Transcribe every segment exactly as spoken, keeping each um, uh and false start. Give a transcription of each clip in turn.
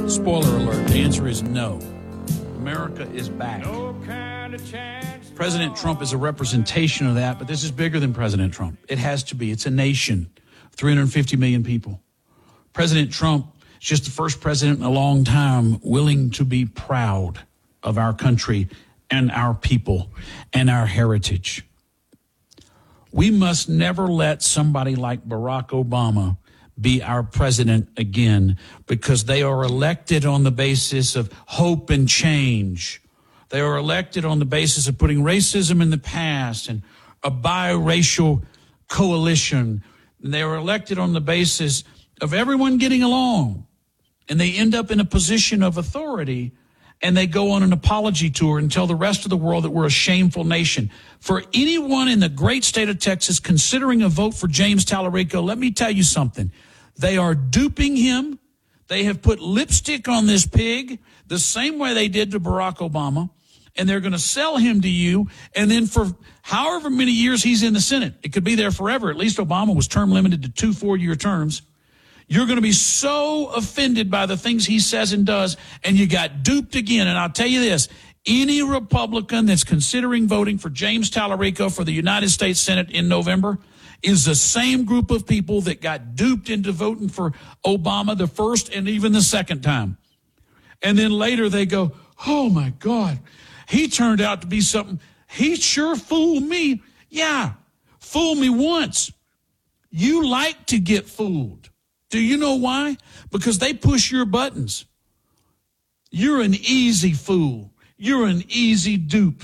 Spoiler alert, the answer is no. America is back. President Trump is a representation of that, but this is bigger than President Trump. It has to be. It's a nation, three hundred fifty million people. President Trump is just the first president in a long time willing to be proud of our country and our people and our heritage. We must never let somebody like Barack Obama be our president again, because they are elected on the basis of hope and change. They are elected on the basis of putting racism in the past and a biracial coalition. And they are elected on the basis of everyone getting along. And they end up in a position of authority, and they go on an apology tour and tell the rest of the world that we're a shameful nation. For anyone in the great state of Texas considering a vote for James Tallarico, let me tell you something. They are duping him. They have put lipstick on this pig the same way they did to Barack Obama, and they're going to sell him to you. And then for however many years he's in the Senate, it could be there forever. At least Obama was term limited to two four-year terms. You're going to be so offended by the things he says and does, and you got duped again. And I'll tell you this, any Republican that's considering voting for James Tallarico for the United States Senate in November is the same group of people that got duped into voting for Obama the first and even the second time. And then later they go, oh, my God, he turned out to be something. He sure fooled me. Yeah, fool me once. You like to get fooled. Do you know why? Because they push your buttons. You're an easy fool. You're an easy dupe.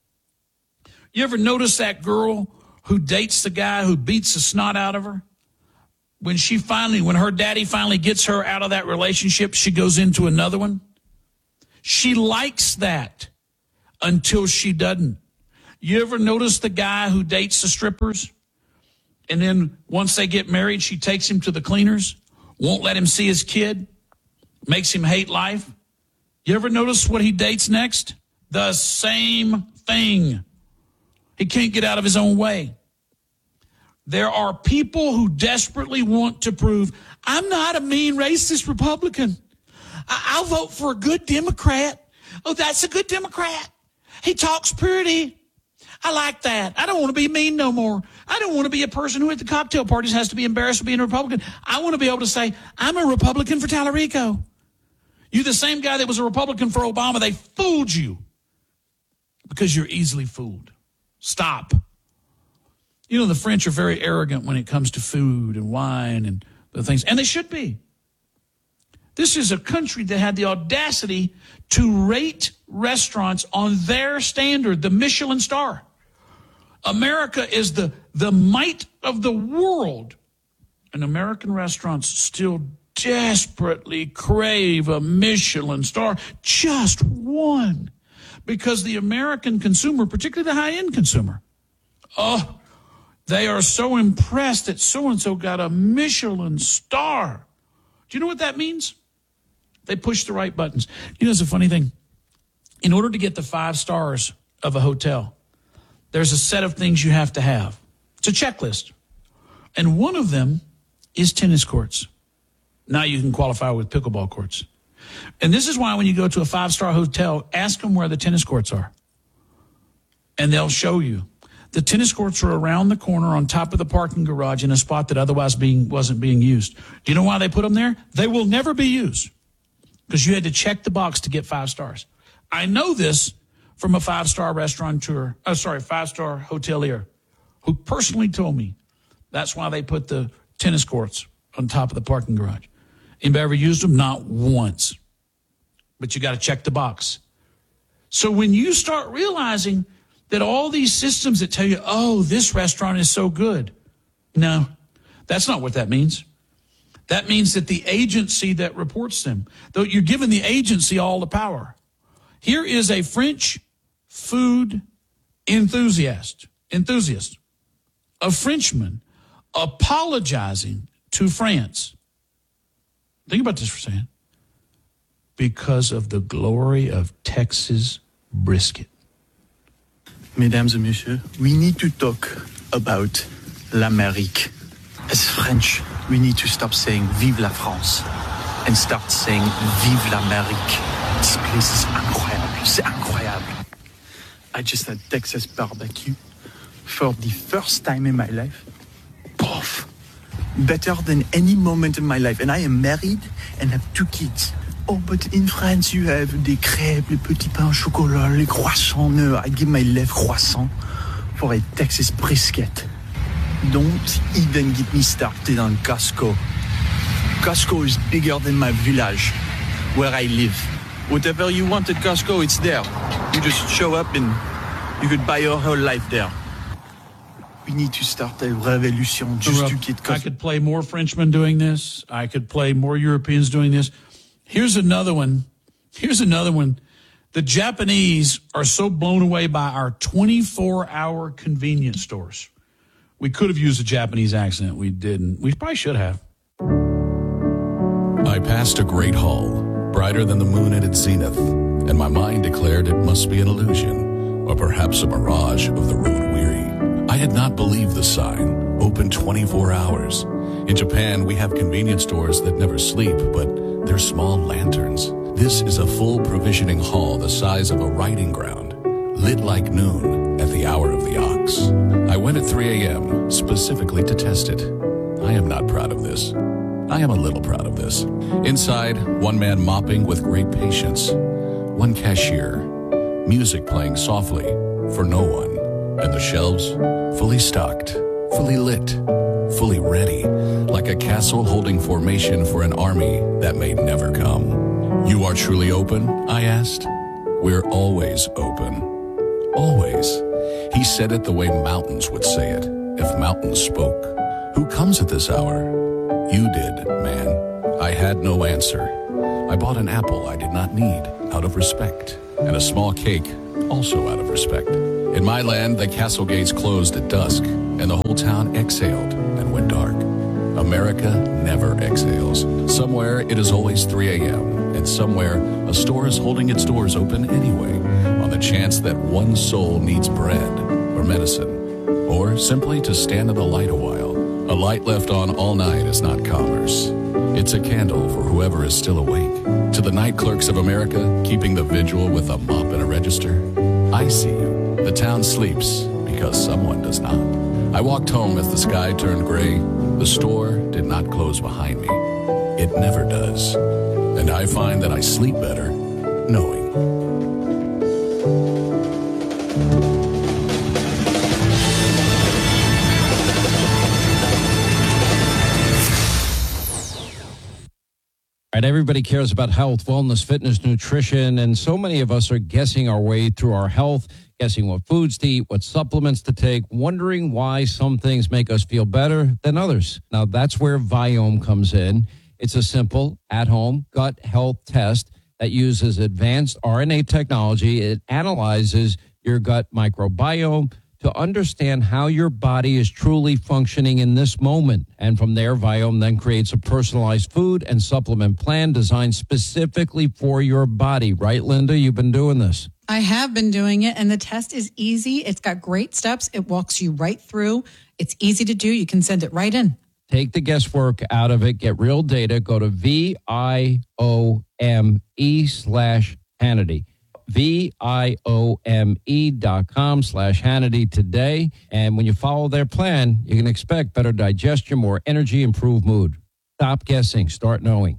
You ever notice that girl who dates the guy who beats the snot out of her? When she finally, when her daddy finally gets her out of that relationship, she goes into another one. She likes that until she doesn't. You ever notice the guy who dates the strippers? And then once they get married, she takes him to the cleaners, won't let him see his kid, makes him hate life. You ever notice what he dates next? The same thing. He can't get out of his own way. There are people who desperately want to prove, I'm not a mean racist Republican. I- I'll vote for a good Democrat. Oh, that's a good Democrat. He talks pretty. I like that. I don't want to be mean no more. I don't want to be a person who at the cocktail parties has to be embarrassed for being a Republican. I want to be able to say, I'm a Republican for Tallarico. You're the same guy that was a Republican for Obama. They fooled you because you're easily fooled. Stop. You know, the French are very arrogant when it comes to food and wine and the things, and they should be. This is a country that had the audacity to rate restaurants on their standard, the Michelin star. America is the, the might of the world, and American restaurants still desperately crave a Michelin star, just one, because the American consumer, particularly the high-end consumer, oh, they are so impressed that so-and-so got a Michelin star. Do you know what that means? They push the right buttons. You know, it's a funny thing. In order to get the five stars of a hotel, there's a set of things you have to have. It's a checklist. And one of them is tennis courts. Now you can qualify with pickleball courts. And this is why when you go to a five-star hotel, ask them where the tennis courts are. And they'll show you. The tennis courts are around the corner on top of the parking garage in a spot that otherwise being wasn't being used. Do you know why they put them there? They will never be used because you had to check the box to get five stars. I know this from a five-star restaurateur, oh, sorry, five-star hotelier who personally told me that's why they put the tennis courts on top of the parking garage. Anybody ever used them? Not once. But you got to check the box. So when you start realizing that all these systems that tell you, oh, this restaurant is so good. No, that's not what that means. That means that the agency that reports them, though you're giving the agency all the power. Here is a French food enthusiast, enthusiast, a Frenchman apologizing to France. Think about this for a second. Because of the glory of Texas brisket. Mesdames et messieurs, we need to talk about l'Amérique. As French, we need to stop saying Vive la France. and start saying Vive l'Amérique. This place is incroyable. C'est incroyable. I just had Texas barbecue for the first time in my life. Poof. Better than any moment in my life. And I am married and have two kids. Oh, but in France you have des crêpes, les petits pains au chocolat, les croissants. No, I give my left croissant for a Texas brisket. Don't even get me started on Costco. Costco is bigger than my village, where I live. Whatever you want at Costco, it's there. You just show up and you could buy your whole life there. We need to start a revolution just to get Costco. I could play more Frenchmen doing this. I could play more Europeans doing this. Here's another one. Here's another one. The Japanese are so blown away by our twenty-four hour convenience stores. We could have used a Japanese accent. We didn't. We probably should have. I passed a great hall, brighter than the moon at its zenith, and my mind declared it must be an illusion, or perhaps a mirage of the road weary. I had not believed the sign, open twenty-four hours. In Japan, we have convenience stores that never sleep, but they're small lanterns. This is a full provisioning hall the size of a riding ground, lit like noon at the hour of the ox. I went at three a.m. specifically to test it. I am not proud of this. I am a little proud of this. Inside, one man mopping with great patience, one cashier, music playing softly for no one, and the shelves fully stocked, fully lit, fully ready, like a castle holding formation for an army that may never come. You are truly open? I asked. We're always open. Always. He said it the way mountains would say it, if mountains spoke. Who comes at this hour? You did, man. I had no answer. I bought an apple I did not need, out of respect, and a small cake, also out of respect. In my land, the castle gates closed at dusk, and the whole town exhaled and went dark. America never exhales. Somewhere it is always three a.m., and somewhere a store is holding its doors open anyway, on the chance that one soul needs bread or medicine, or simply to stand in the light a while. A light left on all night is not commerce. It's a candle for whoever is still awake. To the night clerks of America, keeping the vigil with a mop and a register, I see you. The town sleeps because someone does not. I walked home as the sky turned gray. The store did not close behind me. It never does. And I find that I sleep better knowing. Right, everybody cares about health, wellness, fitness, nutrition, and so many of us are guessing our way through our health, guessing what foods to eat, what supplements to take, wondering why some things make us feel better than others. Now, that's where Viome comes in. It's a simple, at-home gut health test that uses advanced R N A technology. It analyzes your gut microbiome to understand how your body is truly functioning in this moment. And from there, Viome then creates a personalized food and supplement plan designed specifically for your body. Right, Linda? You've been doing this. I have been doing it, and the test is easy. It's got great steps. It walks you right through. It's easy to do. You can send it right in. Take the guesswork out of it. Get real data. Go to V I O M E slash Hannity. V-I-O-M-E dot com slash Hannity today. And when you follow their plan, you can expect better digestion, more energy, improved mood. Stop guessing. Start knowing.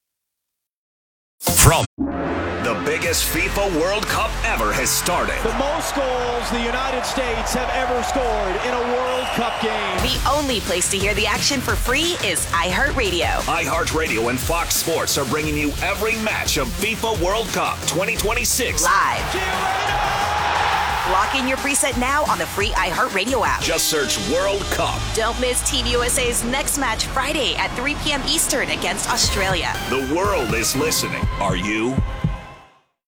From the biggest FIFA World Cup ever has started. The most goals the United States have ever scored in a World Cup game. The only place to hear the action for free is iHeartRadio. iHeartRadio and Fox Sports are bringing you every match of FIFA World Cup twenty twenty-six. Live. Lock in your preset now on the free iHeartRadio app. Just search World Cup. Don't miss Team U S A's next match Friday at three p.m. Eastern against Australia. The world is listening. Are you?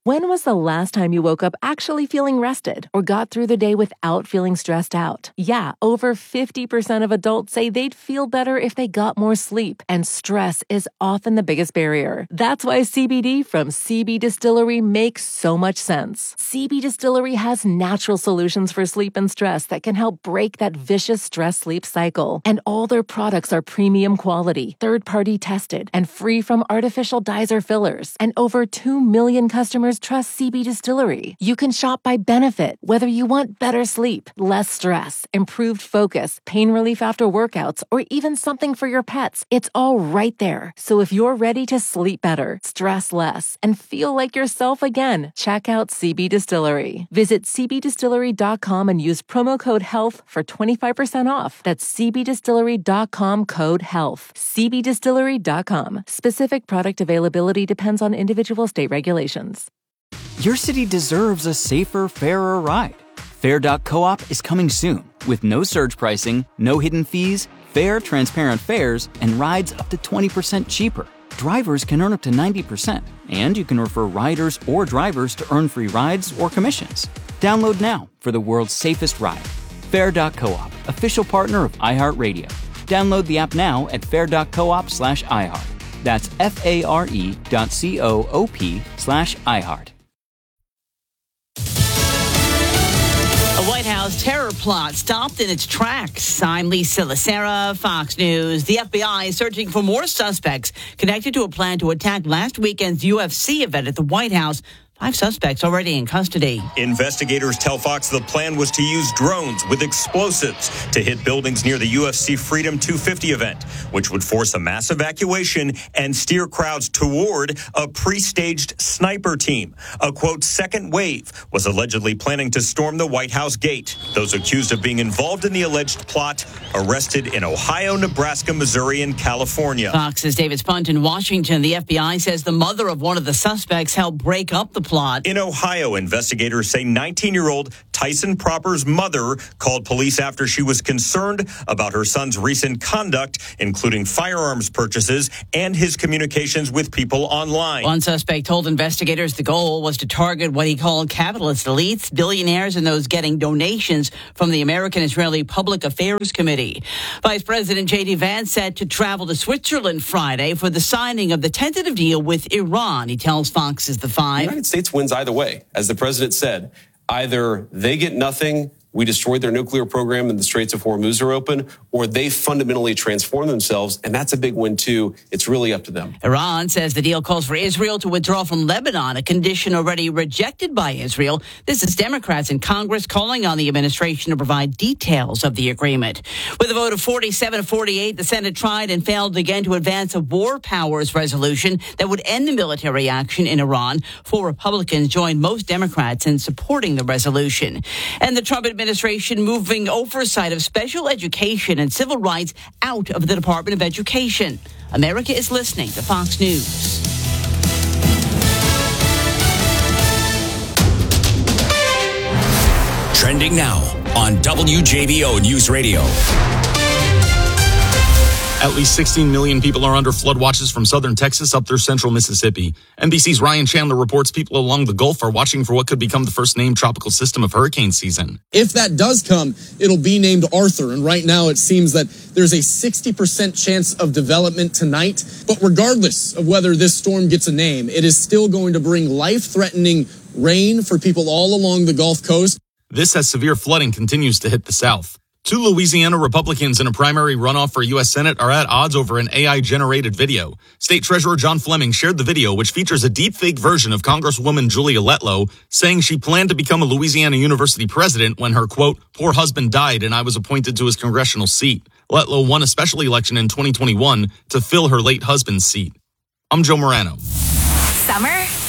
When was the last time you woke up actually feeling rested or got through the day without feeling stressed out? Yeah, over fifty percent of adults say they'd feel better if they got more sleep, and stress is often the biggest barrier. That's why C B D from C B Distillery makes so much sense. C B Distillery has natural solutions for sleep and stress that can help break that vicious stress-sleep cycle. And all their products are premium quality, third-party tested, and free from artificial dyes or fillers. And over two million customers trust C B Distillery. You can shop by benefit, whether you want better sleep, less stress, improved focus, pain relief after workouts, or even something for your pets. It's all right there. So if you're ready to sleep better, stress less, and feel like yourself again, check out C B Distillery. Visit c b distillery dot com and use promo code HEALTH for twenty-five percent off. That's c b distillery dot com code HEALTH. c b distillery dot com. Specific product availability depends on individual state regulations. Your city deserves a safer, fairer ride. Fair dot coop is coming soon with no surge pricing, no hidden fees, fair, transparent fares, and rides up to twenty percent cheaper. Drivers can earn up to ninety percent, and you can refer riders or drivers to earn free rides or commissions. Download now for the world's safest ride. Fair dot coop, official partner of iHeartRadio. Download the app now at fair dot coop slash iHeart. That's F-A-R-E dot C-O-O-P slash iHeart. A White House terror plot stopped in its tracks. I'm Lisa Lacera, Fox News. The F B I is searching for more suspects connected to a plan to attack last weekend's U F C event at the White House. Five suspects already in custody. Investigators tell Fox the plan was to use drones with explosives to hit buildings near the U F C Freedom two fifty event, which would force a mass evacuation and steer crowds toward a pre-staged sniper team. A, quote, second wave was allegedly planning to storm the White House gate. Those accused of being involved in the alleged plot arrested in Ohio, Nebraska, Missouri, and California. Fox's David Spunt in Washington. The F B I says the mother of one of the suspects helped break up the plot. In Ohio, investigators say nineteen-year-old Tyson Proper's mother called police after she was concerned about her son's recent conduct, including firearms purchases and his communications with people online. One suspect told investigators the goal was to target what he called capitalist elites, billionaires, and those getting donations from the American Israeli Public Affairs Committee. Vice President J D Vance set to travel to Switzerland Friday for the signing of the tentative deal with Iran. He tells Fox's The Five. The United States wins either way. As the president said, either they get nothing, we destroyed their nuclear program and the Straits of Hormuz are open, or they fundamentally transform themselves, and that's a big win, too. It's really up to them. Iran says the deal calls for Israel to withdraw from Lebanon, a condition already rejected by Israel. This is Democrats in Congress calling on the administration to provide details of the agreement. With a vote of forty-seven to forty-eight, the Senate tried and failed again to advance a war powers resolution that would end the military action in Iran. Four Republicans joined most Democrats in supporting the resolution. And the Trump administration moving oversight of special education and civil rights out of the Department of Education. America is listening to Fox News. Trending now on W J V O News Radio. At least sixteen million people are under flood watches from southern Texas up through central Mississippi. N B C's Ryan Chandler reports people along the Gulf are watching for what could become the first named tropical system of hurricane season. If that does come, it'll be named Arthur. And right now it seems that there's a sixty percent chance of development tonight. But regardless of whether this storm gets a name, it is still going to bring life-threatening rain for people all along the Gulf Coast. This as severe flooding continues to hit the South. Two Louisiana Republicans in a primary runoff for U S Senate are at odds over an A I-generated video. State Treasurer John Fleming shared the video, which features a deepfake version of Congresswoman Julia Letlow, saying she planned to become a Louisiana University president when her, quote, poor husband died and I was appointed to his congressional seat. Letlow won a special election in twenty twenty-one to fill her late husband's seat. I'm Joe Morano. Summer